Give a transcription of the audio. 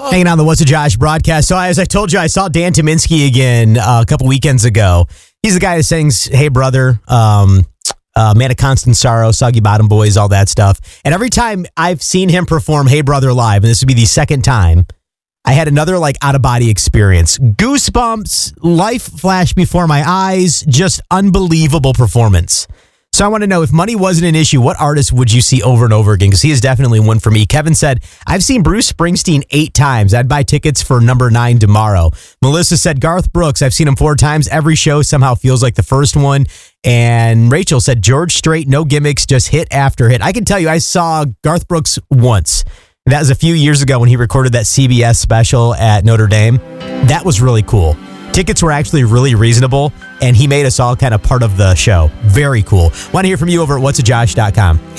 Hanging on the What's a Josh broadcast. So as I told you, I saw Dan Tyminski again a couple weekends ago. He's the guy that sings Hey Brother, Man of Constant Sorrow, Soggy Bottom Boys, all that stuff. And every time I've seen him perform Hey Brother live, and this would be the second time, I had another like out-of-body experience. Goosebumps, life flashed before my eyes, just unbelievable performance. So I want to know, if money wasn't an issue, what artist would you see over and over again? Because he is definitely one for me. Kevin said, I've seen Bruce Springsteen 8 times. I'd buy tickets for number 9 tomorrow. Melissa said, Garth Brooks, I've seen him 4 times. Every show somehow feels like the first one. And Rachel said, George Strait, no gimmicks, just hit after hit. I can tell you, I saw Garth Brooks once. That was a few years ago when he recorded that CBS special at Notre Dame. That was really cool. Tickets were actually really reasonable, and he made us all kind of part of the show. Very cool. Want to hear from you over at whatsajosh.com.